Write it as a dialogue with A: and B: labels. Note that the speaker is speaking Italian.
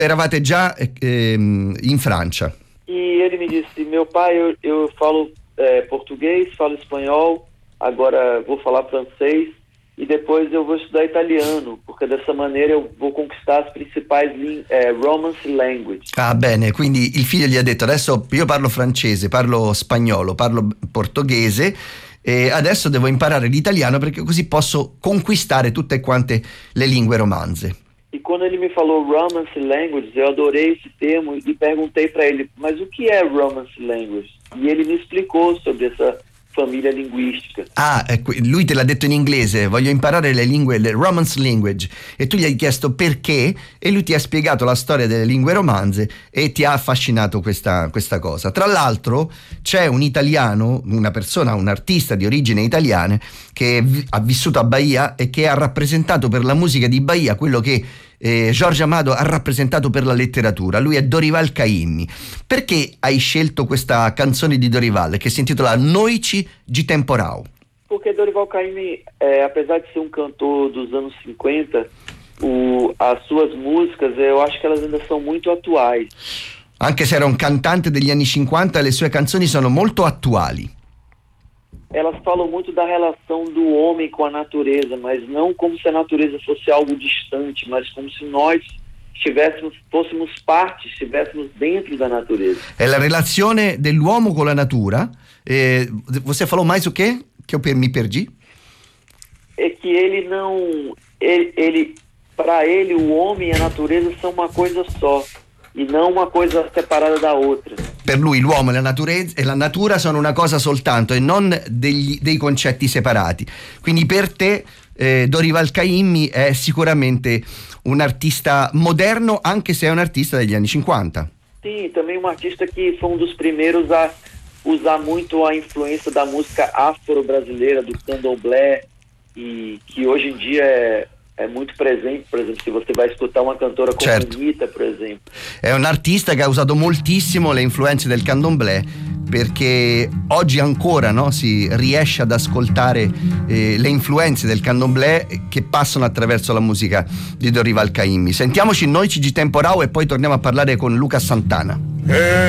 A: eravate già in Francia.
B: E ele me disse, meu pai, eu falo português, falo espanhol, agora vou falar francês e depois eu vou estudar italiano, porque dessa maneira eu vou conquistar as principais Romance language.
A: Ah, bene, quindi il figlio gli ha detto: adesso io parlo francese, parlo spagnolo, parlo portoghese e adesso devo imparare l'italiano perché così posso conquistare tutte quante le lingue romanze.
B: E quando ele me falou Romance language, eu adorei esse termo e perguntei para ele, mas o que é Romance language? E ele me explicou sobre essa famiglia linguistica.
A: Ah, lui te l'ha detto in inglese, voglio imparare le lingue, le Romance language, e tu gli hai chiesto perché e lui ti ha spiegato la storia delle lingue romanze e ti ha affascinato questa cosa. Tra l'altro c'è un italiano, una persona, un artista di origine italiana che ha vissuto a Bahia e che ha rappresentato per la musica di Bahia quello che Jorge Amado ha rappresentato per la letteratura. Lui è Dorival Caymmi. Perché hai scelto questa canzone di Dorival che si intitola Noite de Temporal?
B: Porque Dorival Caymmi, apesar de ser um cantor dos anos 50, as suas músicas, eu acho que elas ainda são muito atuais.
A: Anche se era un cantante degli anni 50, le sue canzoni sono molto attuali.
B: Elas falam muito da relação do homem com a natureza, mas não como se a natureza fosse algo distante, mas como se nós fossimo dentro da natureza.
A: È la relazione dell'uomo con la natura. Você falou mais o quê? Que eu me perdi?
B: É que ele não... Para ele, o homem e a natureza são uma coisa só, e não uma coisa separada da outra.
A: Per lui l'uomo e la natura sono una cosa soltanto e non dei concetti separati. Quindi per te Dorival Caymmi è sicuramente un artista moderno, anche se è un artista degli anni 50.
B: Sim, também um artista que foi um dos primeiros a usar muito a influência da música afro-brasileira, do candomblé, e que hoje em dia è molto presente. Per esempio, se você vai escutar una cantora come Anitta, per esempio.
A: È un artista che ha usato moltissimo le influenze del candomblé, perché oggi ancora, no, si riesce ad ascoltare le influenze del candomblé che passano attraverso la musica di Dorival Caymmi. Sentiamoci Noite de Temporal e poi torniamo a parlare con Lucas Santana.